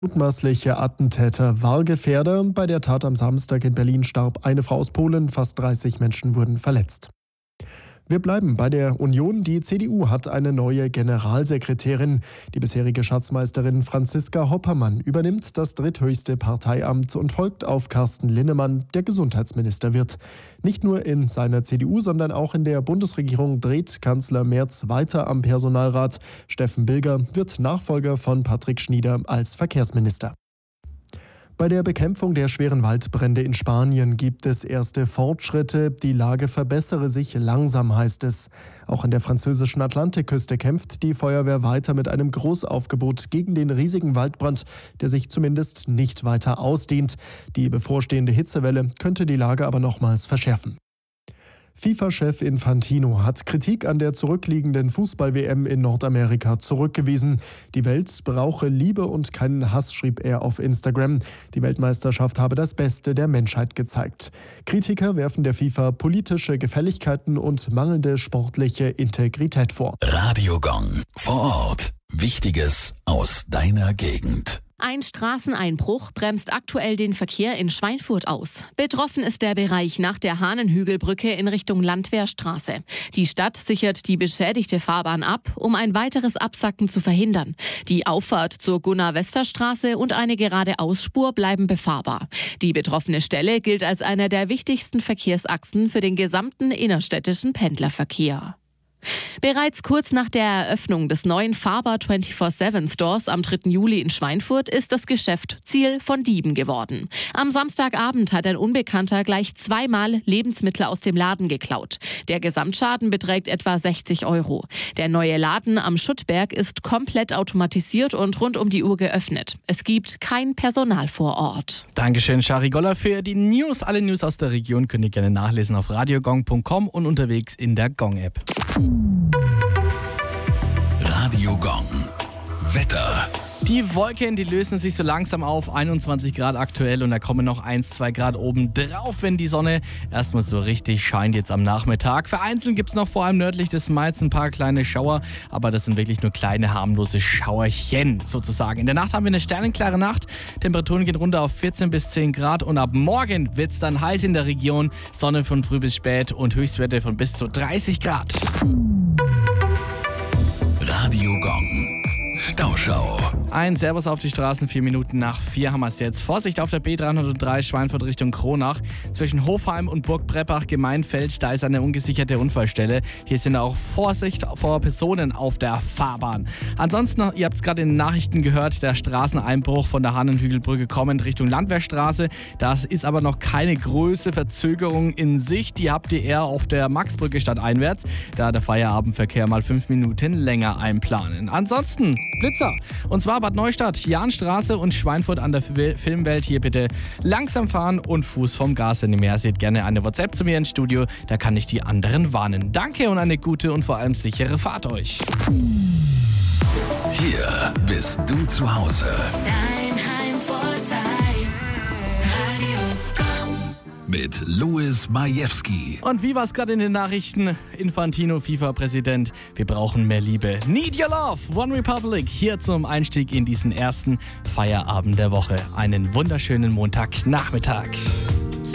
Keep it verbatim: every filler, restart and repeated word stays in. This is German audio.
Mutmaßliche Attentäter war Gefährder. Bei der Tat am Samstag in Berlin starb eine Frau aus Polen, fast dreißig Menschen wurden verletzt. Wir bleiben bei der Union. Die C D U hat eine neue Generalsekretärin. Die bisherige Schatzmeisterin Franziska Hoppermann übernimmt das dritthöchste Parteiamt und folgt auf Carsten Linnemann, der Gesundheitsminister wird. Nicht nur in seiner C D U, sondern auch in der Bundesregierung dreht Kanzler Merz weiter am Personalrat. Steffen Bilger wird Nachfolger von Patrick Schnieder als Verkehrsminister. Bei der Bekämpfung der schweren Waldbrände in Spanien gibt es erste Fortschritte. Die Lage verbessere sich langsam, heißt es. Auch an der französischen Atlantikküste kämpft die Feuerwehr weiter mit einem Großaufgebot gegen den riesigen Waldbrand, der sich zumindest nicht weiter ausdehnt. Die bevorstehende Hitzewelle könnte die Lage aber nochmals verschärfen. FIFA-Chef Infantino hat Kritik an der zurückliegenden Fußball-W M in Nordamerika zurückgewiesen. Die Welt brauche Liebe und keinen Hass, schrieb er auf Instagram. Die Weltmeisterschaft habe das Beste der Menschheit gezeigt. Kritiker werfen der FIFA politische Gefälligkeiten und mangelnde sportliche Integrität vor. Radio Gong vor Ort. Wichtiges aus deiner Gegend. Ein Straßeneinbruch bremst aktuell den Verkehr in Schweinfurt aus. Betroffen ist der Bereich nach der Hahnenhügelbrücke in Richtung Landwehrstraße. Die Stadt sichert die beschädigte Fahrbahn ab, um ein weiteres Absacken zu verhindern. Die Auffahrt zur Gunnar-Wester-Straße und eine gerade Ausspur bleiben befahrbar. Die betroffene Stelle gilt als einer der wichtigsten Verkehrsachsen für den gesamten innerstädtischen Pendlerverkehr. Bereits kurz nach der Eröffnung des neuen Faber vierundzwanzig sieben Stores am dritten Juli in Schweinfurt ist das Geschäft Ziel von Dieben geworden. Am Samstagabend hat ein Unbekannter gleich zweimal Lebensmittel aus dem Laden geklaut. Der Gesamtschaden beträgt etwa sechzig Euro. Der neue Laden am Schuttberg ist komplett automatisiert und rund um die Uhr geöffnet. Es gibt kein Personal vor Ort. Dankeschön, Shari Goller, für die News. Alle News aus der Region könnt ihr gerne nachlesen auf radiogong punkt com und unterwegs in der Gong-App. Radio Gong. Wetter. Die Wolken, die lösen sich so langsam auf, einundzwanzig Grad aktuell, und da kommen noch ein, zwei Grad oben drauf, wenn die Sonne erstmal so richtig scheint jetzt am Nachmittag. Vereinzelt gibt es noch vor allem nördlich des Mainz ein paar kleine Schauer, aber das sind wirklich nur kleine harmlose Schauerchen sozusagen. In der Nacht haben wir eine sternenklare Nacht, Temperaturen gehen runter auf vierzehn bis zehn Grad und ab morgen wird es dann heiß in der Region, Sonne von früh bis spät und Höchstwerte von bis zu dreißig Grad. Radio Gong. Stauschau. Ein Servus auf die Straßen, vier Minuten nach vier haben wir es jetzt. Vorsicht auf der B dreihundertdrei Schweinfurt Richtung Kronach. Zwischen Hofheim und Burg Breppach Gemeinfeld, da ist eine ungesicherte Unfallstelle. Hier sind auch Vorsicht vor Personen auf der Fahrbahn. Ansonsten, ihr habt es gerade in den Nachrichten gehört, der Straßeneinbruch von der Hahnenhügelbrücke kommend Richtung Landwehrstraße. Das ist aber noch keine große Verzögerung in Sicht. Die habt ihr eher auf der Maxbrücke stadteinwärts. Da der Feierabendverkehr mal fünf Minuten länger einplanen. Ansonsten Blitzer. Und zwar Bad Neustadt, Jahnstraße und Schweinfurt an der Filmwelt. Hier bitte langsam fahren und Fuß vom Gas. Wenn ihr mehr seht, gerne eine WhatsApp zu mir ins Studio. Da kann ich die anderen warnen. Danke und eine gute und vor allem sichere Fahrt euch. Hier bist du zu Hause. Dein Heimvorteil. Radio Gong. Mit Louis Majewski. Und wie war es gerade in den Nachrichten? Infantino, FIFA-Präsident. Wir brauchen mehr Liebe. Need your love. One Republic. Hier zum Einstieg in diesen ersten Feierabend der Woche. Einen wunderschönen Montagnachmittag.